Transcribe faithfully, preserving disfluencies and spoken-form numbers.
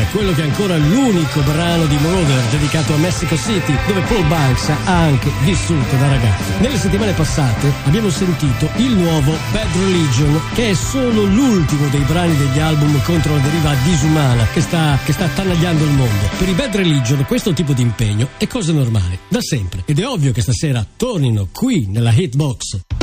quello che è ancora l'unico brano di Moroder dedicato a Mexico City, dove Paul Banks ha anche vissuto da ragazzo. Nelle settimane passate abbiamo sentito il nuovo Bad Religion, che è solo l'ultimo dei brani degli album contro la deriva disumana che sta, che sta attanagliando il mondo. Per i Bad Religion questo tipo di impegno è cosa normale, da sempre, ed è ovvio che stasera tornino qui nella Hitbox.